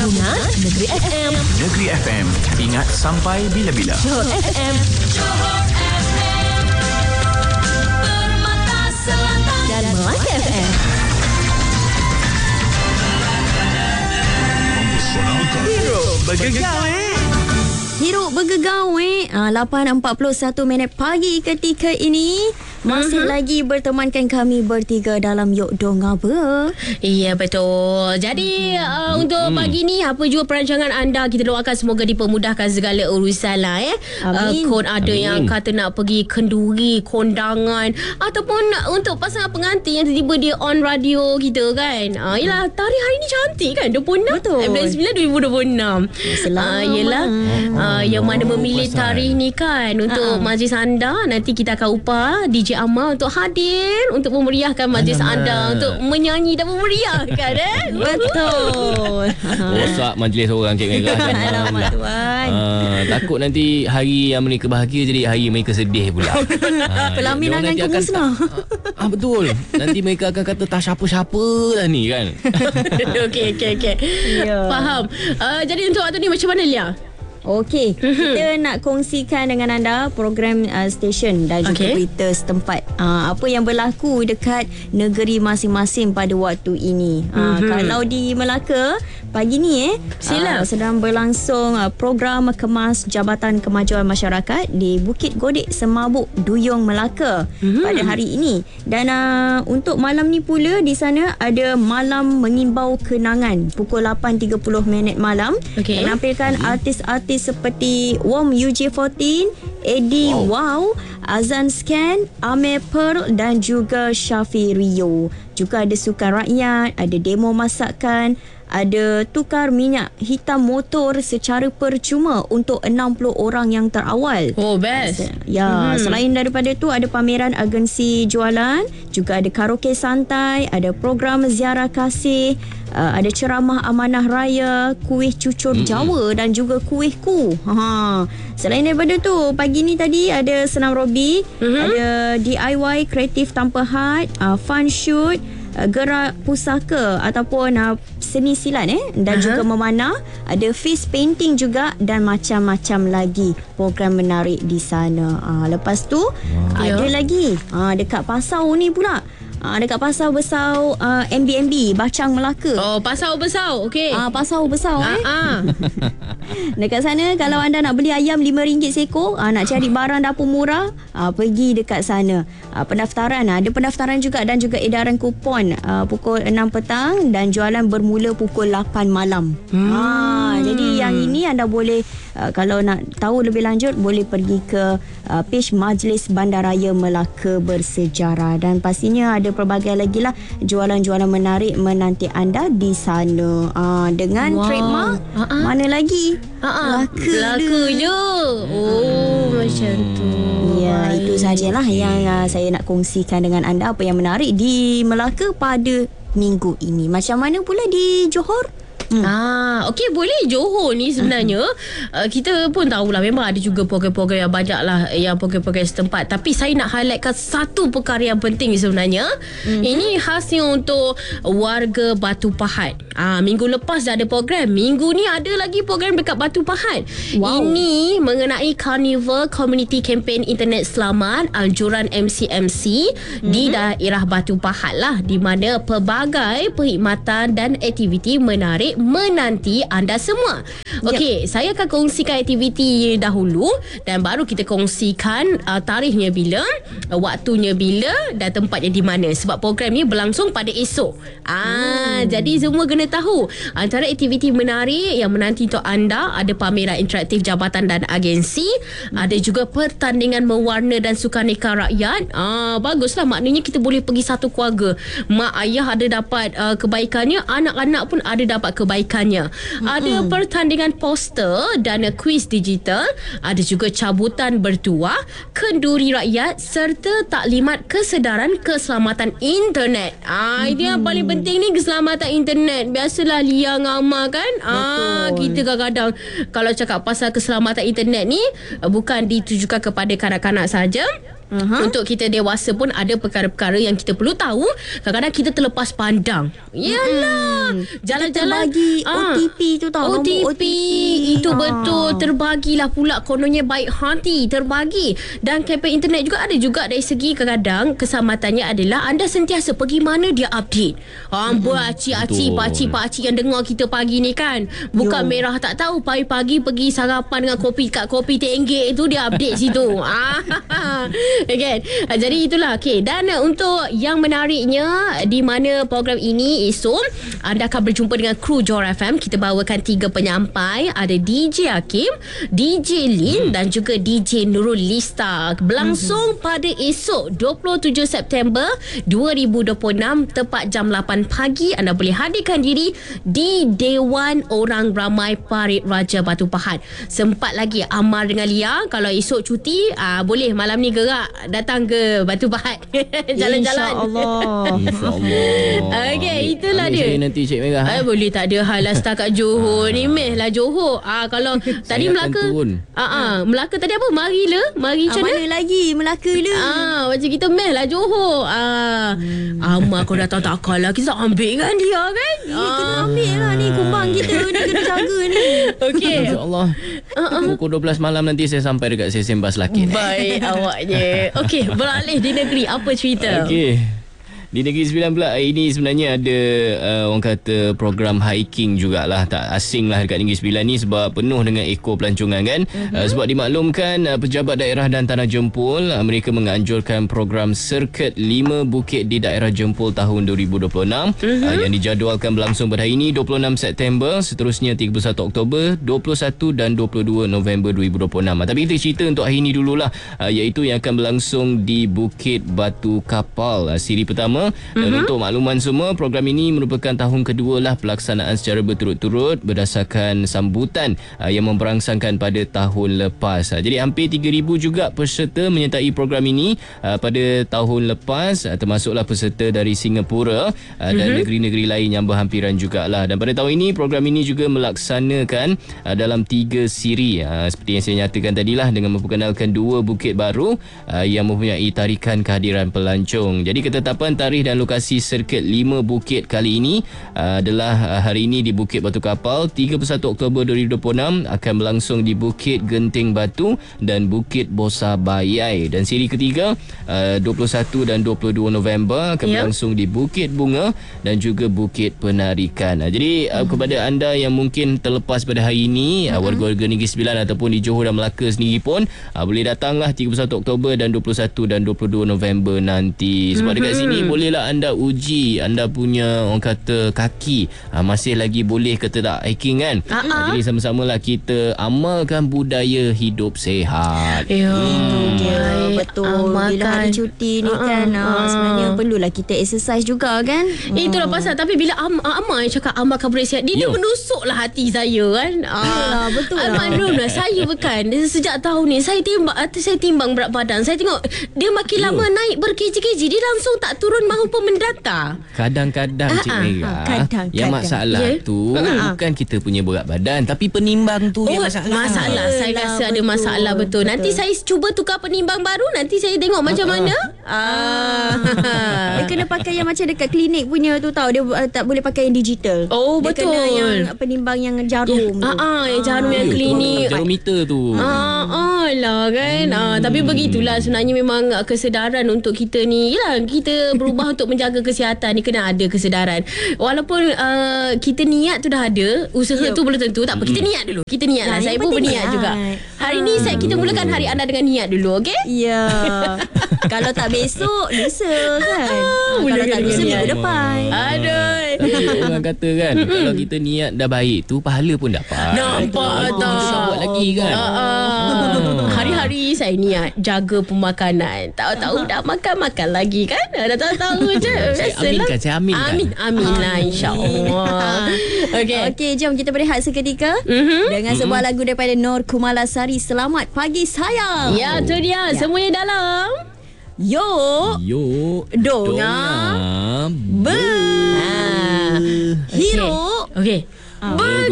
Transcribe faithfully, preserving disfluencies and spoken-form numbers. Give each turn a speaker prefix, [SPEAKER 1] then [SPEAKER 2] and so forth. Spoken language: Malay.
[SPEAKER 1] Gabungan Negeri F M.
[SPEAKER 2] Negeri F M. Ingat sampai bila-bila.
[SPEAKER 1] Johor F M. Johor F M. Permata Selatan. Dan Melaka F M.
[SPEAKER 2] Hero bergegar eh.
[SPEAKER 3] Hero bergegar weh. Ah, lapan empat puluh satu minit pagi ketika ini. Masih uh-huh. lagi bertemankan kami bertiga dalam Yok Dong Apa.
[SPEAKER 4] Ya, betul. Jadi uh, untuk hmm. pagi ni, apa jua perancangan anda, kita doakan semoga dipermudahkan segala urusan lah eh. Uh, kon ada Amin. Yang kata nak pergi kenduri, kondangan, ataupun untuk pasangan pengantin yang tiba-tiba dia on radio kita kan. Uh, yelah, tarikh hari ni cantik kan, dua puluh enam
[SPEAKER 3] Betul.
[SPEAKER 4] bulan sembilan dua ribu dua puluh enam. Uh, yelah, uh, yang mana memilih tarikh ni kan untuk uh-huh. majlis anda. Nanti kita akan upah D J Amal untuk hadir untuk memeriahkan majlis Alamak. anda, untuk menyanyi dan memeriahkan eh.
[SPEAKER 3] Betul.
[SPEAKER 5] Rosak majlis orang Cik Merah.
[SPEAKER 3] Alamak tuan.
[SPEAKER 5] Uh, takut nanti hari yang mereka bahagia jadi hari mereka sedih pula. uh,
[SPEAKER 3] Pelaminan akan musnah.
[SPEAKER 5] Ah, betul. Nanti mereka akan kata tak siapa-siapa lah ni kan.
[SPEAKER 4] Okey okey okey.
[SPEAKER 3] Ya.
[SPEAKER 4] Faham. Uh, jadi untuk waktu ni macam mana Lia?
[SPEAKER 3] Okey, kita nak kongsikan dengan anda program uh, stesen dan juga
[SPEAKER 4] okay.
[SPEAKER 3] berita setempat. Uh, apa yang berlaku dekat negeri masing-masing pada waktu ini. Uh, mm-hmm. Kalau di Melaka, pagi ni eh uh, sedang berlangsung uh, program kemas Jabatan Kemajuan Masyarakat di Bukit Godek Semabuk Duyung Melaka mm-hmm. pada hari ini. Dan uh, untuk malam ni pula di sana ada malam mengimbau kenangan pukul lapan tiga puluh minit malam.
[SPEAKER 4] Okay.
[SPEAKER 3] Menampilkan mm-hmm. artis-artis seperti Wom U J empat belas, Eddie Wow, wow Azan Scan, Amir Pearl dan juga Syafi Rio. Juga ada sukan rakyat, ada demo masakan, ada tukar minyak hitam motor secara percuma untuk enam puluh orang yang terawal.
[SPEAKER 4] Oh, best.
[SPEAKER 3] Ya, hmm. selain daripada tu ada pameran agensi jualan, juga ada karaoke santai, ada program ziarah kasih, uh, ada ceramah amanah raya, kuih cucur hmm. Jawa dan juga kuih ku. Ha. Selain daripada tu, pagi ni tadi ada senam robi, hmm. ada D I Y kreatif tanpa had, uh, fun shoot, uh, gerak pusaka ataupun uh, seni silat eh dan uh-huh. juga memanah, ada face painting juga dan macam-macam lagi program menarik di sana. Uh, lepas tu wow. ada yeah. lagi uh, dekat Pasau ni pula. Uh, dekat Pasau Besau uh, M B M B Bacang Melaka.
[SPEAKER 4] Oh, Pasau Besau. Okey.
[SPEAKER 3] Ah, uh, Pasau Besau eh.
[SPEAKER 4] Uh-huh.
[SPEAKER 3] Dekat sana kalau anda nak beli ayam lima ringgit seekor, uh, nak cari barang dapur murah, uh, pergi dekat sana. Uh, pendaftaran uh, ada pendaftaran juga dan juga edaran kupon uh, pukul enam petang dan jualan bermula pukul lapan malam. Hmm. Uh, jadi yang ini anda boleh uh, kalau nak tahu lebih lanjut boleh pergi ke uh, page Majlis Bandaraya Melaka Bersejarah, dan pastinya ada pelbagai lagi lah jualan-jualan menarik menanti anda di sana. Uh, dengan wow. trademark uh-uh. mana lagi?
[SPEAKER 4] Uh-uh. Melaka je. Oh, macam tu.
[SPEAKER 3] Ya, itu sajalah yang uh, saya nak kongsikan dengan anda apa yang menarik di Melaka pada minggu ini. Macam mana pula di Johor?
[SPEAKER 4] Hmm. Ah, okey, boleh. Johor ni sebenarnya uh, kita pun tahulah memang ada juga program-program yang banyak lah, yang program-program setempat. Tapi saya nak highlightkan satu perkara yang penting sebenarnya. Mm-hmm. Ini khasnya untuk warga Batu Pahat. Ah, minggu lepas dah ada program. Minggu ni ada lagi program dekat Batu Pahat. Wow. Ini mengenai Carnival Community Campaign Internet Selamat Anjuran M C M C mm-hmm. di daerah Batu Pahat lah, di mana pelbagai perkhidmatan dan aktiviti menarik menanti anda semua. Okey, yep. saya akan kongsikan aktiviti dahulu dan baru kita kongsikan uh, tarikhnya bila, uh, waktunya bila dan tempatnya di mana, sebab program ni berlangsung pada esok. Ah, hmm. jadi semua kena tahu. Antara aktiviti menarik yang menanti untuk anda ada pameran interaktif jabatan dan agensi, hmm. ada juga pertandingan mewarna dan sukaneka rakyat. Ah, baguslah, maknanya kita boleh pergi satu keluarga. Mak ayah ada dapat uh, kebaikannya, anak-anak pun ada dapat kebaikannya. Mm-hmm. Ada pertandingan poster dan kuis digital, ada juga cabutan bertuah, kenduri rakyat serta taklimat kesedaran keselamatan internet. Ah, mm-hmm. ini yang paling penting ni, keselamatan internet. Biasalah Lia ngama kan. Ah, kita kadang-kadang kalau cakap pasal keselamatan internet ni bukan ditujukan kepada kanak-kanak saja. Uh-huh. Untuk kita dewasa pun ada perkara-perkara yang kita perlu tahu. Kadang-kadang kita terlepas pandang. Yalah.
[SPEAKER 3] Mm-hmm.
[SPEAKER 4] Jalan-jalan
[SPEAKER 3] bagi
[SPEAKER 4] ah,
[SPEAKER 3] O T P tu tahu.
[SPEAKER 4] O T P,
[SPEAKER 3] O T P
[SPEAKER 4] itu
[SPEAKER 3] ah.
[SPEAKER 4] betul. Terbagilah pula kononnya baik hati. Terbagi. Dan kempen internet juga ada juga dari segi kadang-kadang kesamatannya adalah anda sentiasa pergi mana dia update. Ha, mm-hmm. Buat acik-acik,
[SPEAKER 5] Betul.
[SPEAKER 4] pakcik-pakcik yang dengar kita pagi ni kan. Bukan
[SPEAKER 3] Yo.
[SPEAKER 4] merah tak tahu. Pagi-pagi pergi sarapan dengan kopi kat kopi tenggek tu dia update situ. Ah, kan? Jadi itulah. Okay. Dan untuk yang menariknya di mana program ini esok anda akan berjumpa dengan kru Johor F M. Kita bawakan tiga penyampai. Ada D J Hakim, D J Lin hmm. dan juga D J Nurul Lista. Berlangsung hmm. pada esok dua puluh tujuh September dua ribu dua puluh enam tepat jam lapan pagi. Anda boleh hadirkan diri di Dewan Orang Ramai Parit Raja Batu Pahat. Sempat lagi Amar dengan Lia. Kalau esok cuti aa, boleh malam ni gerak datang ke Batu Pahat. Jalan-jalan.
[SPEAKER 3] InsyaAllah.
[SPEAKER 5] InsyaAllah.
[SPEAKER 4] Okey, itulah
[SPEAKER 5] Ambil
[SPEAKER 4] dia.
[SPEAKER 5] saya nanti Cik Merah.
[SPEAKER 4] Ah, boleh tak ada hal lah setakat Johor ni meh lah Johor. Ah kalau tadi
[SPEAKER 5] akan
[SPEAKER 4] Melaka.
[SPEAKER 5] turun.
[SPEAKER 4] Ah ah Melaka tadi apa? Mari le, mari
[SPEAKER 3] Ah,
[SPEAKER 4] macam mana?
[SPEAKER 3] mana lagi Melaka le.
[SPEAKER 4] Ah macam kita meh lah Johor. Ah hmm. Amar kau datang tak kalah kita ambil kan dia kan?
[SPEAKER 3] Ya, kena ambil lah ni kumbang kita ni kena jaga ni.
[SPEAKER 4] Okey.
[SPEAKER 5] InsyaAllah pukul dua belas malam nanti saya sampai dekat stesen bas Lakin.
[SPEAKER 4] Baik awaknya. Okey, beralih di negeri apa cerita?
[SPEAKER 5] Okey. Di Negeri Sembilan pula hari ini sebenarnya ada uh, orang kata program hiking jugalah. Tak asing lah dekat Negeri Sembilan ni sebab penuh dengan ekor pelancongan kan. Uh-huh. Uh, sebab dimaklumkan uh, pejabat daerah dan tanah jempol uh, mereka menganjurkan program Sirkuit lima Bukit di daerah Jempol tahun dua ribu dua puluh enam uh-huh. uh, yang dijadualkan berlangsung pada hari ini dua puluh enam September, seterusnya tiga puluh satu Oktober, dua puluh satu dan dua puluh dua November dua ribu dua puluh enam. Uh, tapi kita cerita untuk hari ini dululah uh, iaitu yang akan berlangsung di Bukit Batu Kapal uh, siri pertama. Dan mm-hmm. untuk makluman semua, program ini merupakan tahun kedua lah pelaksanaan secara berturut-turut berdasarkan sambutan uh, yang memperangsangkan pada tahun lepas. Uh, jadi hampir tiga ribu juga peserta menyertai program ini uh, pada tahun lepas, uh, termasuklah peserta dari Singapura uh, mm-hmm. dan negeri-negeri lain yang berhampiran jugalah. Dan pada tahun ini program ini juga melaksanakan uh, dalam tiga siri uh, seperti yang saya nyatakan tadilah, dengan memperkenalkan dua bukit baru uh, yang mempunyai tarikan kehadiran pelancong. Jadi ketetapan tarikh dan lokasi sirkuit lima bukit kali ini uh, adalah uh, hari ini di Bukit Batu Kapal. Tiga puluh satu Oktober dua ribu dua puluh enam akan berlangsung di Bukit Genting Batu dan Bukit Bosa Bayai. Dan siri ketiga uh, dua puluh satu dan dua puluh dua November akan yep. berlangsung di Bukit Bunga dan juga Bukit Penarikan. uh, Jadi uh, uh-huh. kepada anda yang mungkin terlepas pada hari ini, uh-huh. uh, warga-warga Negeri Sembilan ataupun di Johor dan Melaka sendiri pun uh, boleh datanglah tiga puluh satu Oktober dan dua puluh satu dan dua puluh dua November nanti. Sebab uh-huh. dekat sini bolehlah anda uji anda punya orang kata kaki ha, masih lagi boleh ke tak hiking kan. Uh-huh. ha, Jadi sama-samalah kita amalkan budaya hidup sehat.
[SPEAKER 4] Ya
[SPEAKER 3] hmm, dia betul.
[SPEAKER 4] Amalkan.
[SPEAKER 3] Bila hari cuti ni uh-huh. kan uh, sebenarnya perlulah kita exercise juga kan.
[SPEAKER 4] Eh, itulah pasal. Tapi bila Am- Amal cakap amalkan budaya sehat, dia, dia menusuklah hati saya kan.
[SPEAKER 3] Ah, betul lah.
[SPEAKER 4] Maklum lah saya bukan sejak tahun ni saya timbang saya timbang berat badan. Saya tengok dia makin Yo. lama naik berkiji-kiji, dia langsung tak turun mahu pun mendata.
[SPEAKER 5] Kadang-kadang Cik Merah,
[SPEAKER 3] kadang,
[SPEAKER 5] yang
[SPEAKER 3] kadang.
[SPEAKER 5] masalah
[SPEAKER 4] yeah.
[SPEAKER 5] tu uh-huh. bukan kita punya berat badan, tapi penimbang tu
[SPEAKER 4] oh,
[SPEAKER 5] yang masalah.
[SPEAKER 4] Masalah saya
[SPEAKER 3] Betul
[SPEAKER 4] rasa
[SPEAKER 3] lah,
[SPEAKER 4] ada
[SPEAKER 3] betul.
[SPEAKER 4] masalah betul. betul. Nanti saya cuba tukar penimbang baru, nanti saya tengok macam
[SPEAKER 5] uh-huh.
[SPEAKER 4] mana. Ah.
[SPEAKER 3] Dia kena pakai yang macam dekat klinik punya tu tahu. Dia uh, tak boleh pakai yang digital.
[SPEAKER 4] Oh,
[SPEAKER 3] dia
[SPEAKER 4] betul.
[SPEAKER 3] Dia kena yang penimbang yang jarum
[SPEAKER 4] ya,
[SPEAKER 3] tu.
[SPEAKER 4] Ah, ah, yang jarum yang
[SPEAKER 5] Ya,
[SPEAKER 4] klinik.
[SPEAKER 5] Jarometer tu.
[SPEAKER 4] Ah, ah lah kan. Hmm. Ah, tapi begitulah sebenarnya memang kesedaran untuk kita ni. Yalah, kita berubah untuk menjaga kesihatan ni kena ada kesedaran. Walaupun uh, kita niat tu dah ada, usaha Yo. tu belum tentu. Tak apa, kita niat dulu. Kita niat lah.
[SPEAKER 3] Nah,
[SPEAKER 4] saya pun berniat
[SPEAKER 3] niat.
[SPEAKER 4] juga. Hari ni saya kita mulakan hari anda dengan niat dulu, okey?
[SPEAKER 3] Ya. Kalau tak besok, lusa kan. Ah, kalau tak lusa minggu depan.
[SPEAKER 4] Aduh.
[SPEAKER 5] Orang kata kan, kalau kita niat dah baik tu, pahala pun dapat.
[SPEAKER 4] Nampak tak?
[SPEAKER 5] Kita buat lagi kan.
[SPEAKER 4] Uh, uh. Hari-hari saya niat jaga pemakanan. Tahu-tahu dah makan-makan lagi kan? Dah tahu-tahu je.
[SPEAKER 5] Saya aminkan, saya aminkan.
[SPEAKER 4] Amin, amin lah insya-Allah. Okey.
[SPEAKER 3] Okey, jom kita berehat seketika
[SPEAKER 4] Mhm.
[SPEAKER 3] dengan sebuah lagu daripada Nur Kumalasari. Selamat pagi sayang.
[SPEAKER 4] Ya, tu dia. Semuanya dalam.
[SPEAKER 3] Yo.
[SPEAKER 5] Yo.
[SPEAKER 3] Donga.
[SPEAKER 5] Donga.
[SPEAKER 3] Ber.
[SPEAKER 4] Ah.
[SPEAKER 3] Hero.
[SPEAKER 4] Okey.
[SPEAKER 3] Ah.
[SPEAKER 4] Ber